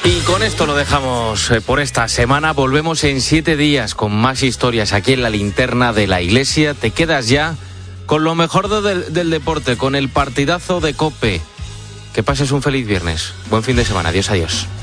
Y con esto lo dejamos por esta semana. Volvemos en 7 días con más historias aquí en la Linterna de la Iglesia. Te quedas ya con lo mejor del deporte, con el partidazo de COPE. Que pases un feliz viernes. Buen fin de semana. Adiós, adiós.